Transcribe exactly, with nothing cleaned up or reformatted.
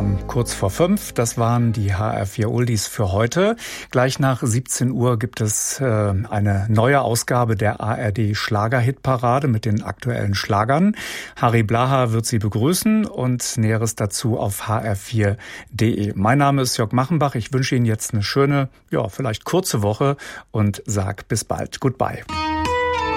um kurz vor fünf. Das waren die H R vier Oldies für heute. Gleich nach siebzehn Uhr gibt es äh, eine neue Ausgabe der A R D Schlager-Hitparade mit den aktuellen Schlagern. Harry Blaha wird Sie begrüßen und Näheres dazu auf h r vier punkt d e. Mein Name ist Jörg Machenbach. Ich wünsche Ihnen jetzt eine schöne, ja, vielleicht kurze Woche und sag bis bald. Goodbye.